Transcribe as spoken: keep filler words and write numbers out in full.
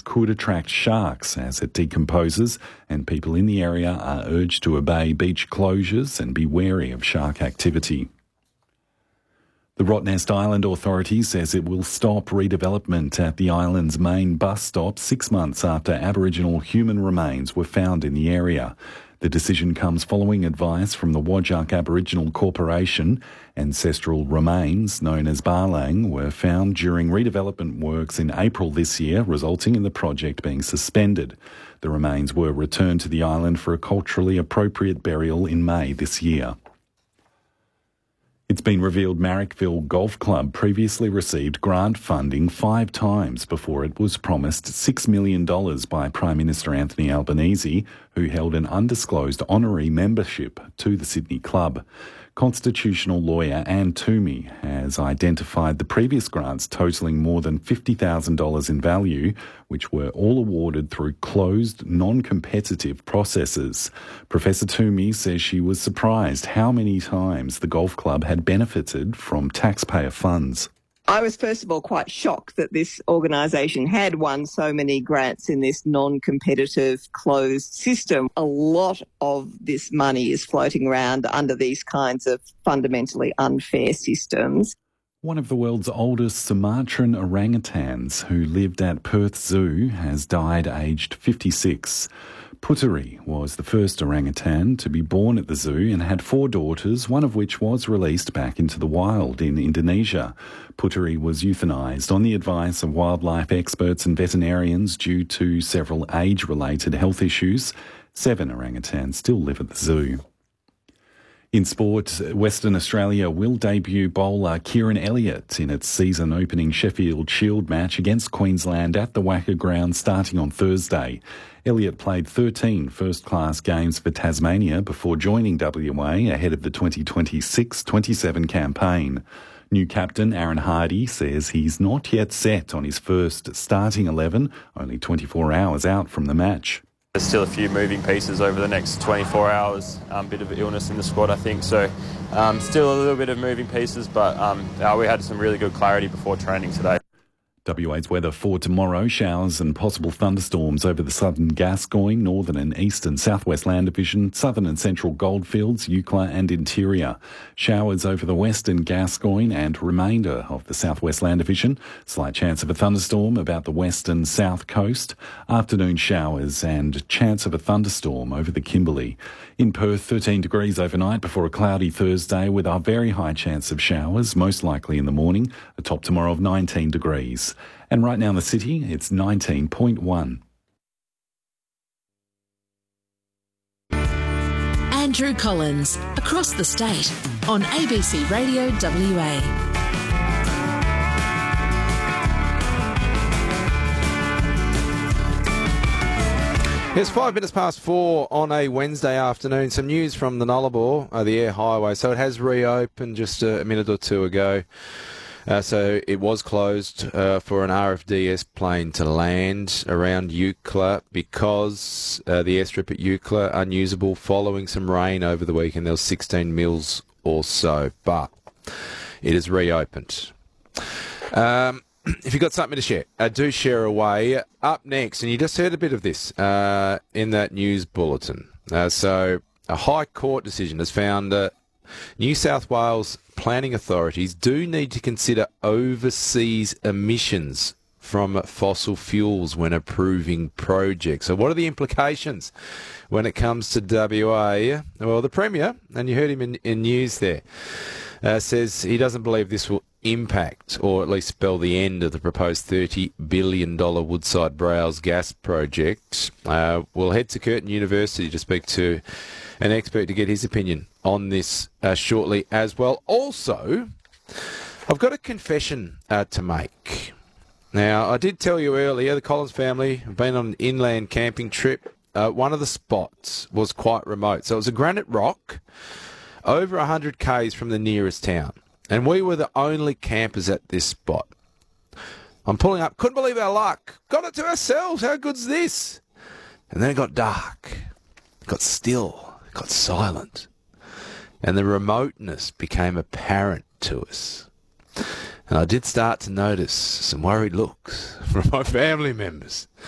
could attract sharks as it decomposes, and people in the area are urged to obey beach closures and be wary of shark activity. The Rottnest Island Authority says it will stop redevelopment at the island's main bus stop six months after Aboriginal human remains were found in the area. The decision comes following advice from the Whadjuk Aboriginal Corporation. Ancestral remains, known as Barlang, were found during redevelopment works in April this year, resulting in the project being suspended. The remains were returned to the island for a culturally appropriate burial in May this year. It's been revealed Marrickville Golf Club previously received grant funding five times before it was promised six million dollars by Prime Minister Anthony Albanese, who held an undisclosed honorary membership to the Sydney club. Constitutional lawyer Anne Toomey has identified the previous grants totalling more than fifty thousand dollars in value, which were all awarded through closed, non-competitive processes. Professor Toomey says she was surprised how many times the golf club had benefited from taxpayer funds. I was first of all quite shocked that this organisation had won so many grants in this non-competitive closed system. A lot of this money is floating around under these kinds of fundamentally unfair systems. One of the world's oldest Sumatran orangutans who lived at Perth Zoo has died aged fifty-six. Puteri was the first orangutan to be born at the zoo and had four daughters, one of which was released back into the wild in Indonesia. Puteri was euthanised on the advice of wildlife experts and veterinarians due to several age-related health issues. Seven orangutans still live at the zoo. In sport, Western Australia will debut bowler Kieran Elliott in its season-opening Sheffield Shield match against Queensland at the Wacker Ground starting on Thursday. Elliott played thirteen first-class games for Tasmania before joining W A ahead of the twenty twenty-six twenty-seven campaign. New captain Aaron Hardy says he's not yet set on his first starting eleven, only twenty-four hours out from the match. There's still a few moving pieces over the next twenty-four hours, a um, bit of illness in the squad, I think. So um, still a little bit of moving pieces, but um, uh, we had some really good clarity before training today. W A's weather for tomorrow: showers and possible thunderstorms over the southern Gascoyne, northern and eastern southwest land division, southern and central goldfields, Eucla and interior. Showers over the western Gascoyne and remainder of the southwest land division. Slight chance of a thunderstorm about the western south coast. Afternoon showers and chance of a thunderstorm over the Kimberley. In Perth, thirteen degrees overnight before a cloudy Thursday with a very high chance of showers, most likely in the morning. A top tomorrow of nineteen degrees. And right now in the city, it's nineteen point one. Andrew Collins, across the state, on A B C Radio W A. It's five minutes past four on a Wednesday afternoon. Some news from the Nullarbor, uh, the Air Highway. So it has reopened just a, a minute or two ago. Uh, so it was closed uh, for an R F D S plane to land around Eucla because uh, the airstrip at Eucla unusable following some rain over the weekend. There was sixteen mils or so, but it is reopened. Um... If you've got something to share, uh, do share away. Up next, and you just heard a bit of this uh, in that news bulletin. Uh, so, a High Court decision has found uh, New South Wales planning authorities do need to consider overseas emissions from fossil fuels when approving projects. So what are the implications when it comes to W A? Well, the Premier, and you heard him in, in news there, uh, says he doesn't believe this will impact, or at least spell the end of the proposed thirty billion dollars Woodside Browse gas project. Uh, we'll head to Curtin University to speak to an expert to get his opinion on this uh, shortly as well. Also, I've got a confession uh, to make. Now, I did tell you earlier, the Collins family have been on an inland camping trip. Uh, one of the spots was quite remote. So it was a granite rock over one hundred kays from the nearest town. And we were the only campers at this spot. I'm pulling up. Couldn't believe our luck. Got it to ourselves. How good's this? And then it got dark. It got still. It got silent. And the remoteness became apparent to us. And I did start to notice some worried looks from my family members.